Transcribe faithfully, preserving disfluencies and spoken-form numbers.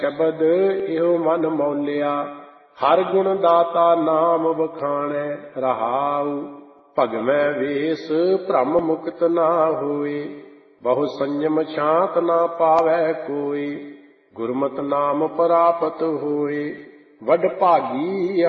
ਸ਼ਬਦ ਇਹੋ ਮਨ ਮੌਲਿਆ, ਹਰ ਗੁਣ ਦਾਤਾ ਨਾਮ ਵਖਾਣੈ। ਰਹਾਉ ਭਗਵੈ ਵੇਸ ਭ੍ਰਮ ਮੁਕਤ ਨਾ ਹੋਏ, ਬਹੁ ਸੰਜਮ ਸ਼ਾਂਤ ਨਾ ਪਾਵੈ ਕੋਈ। ਗੁਰਮਤਿ ਨਾਮ ਪ੍ਰਾਪਤ ਹੋਏ, ਵਡ ਭਾਗੀ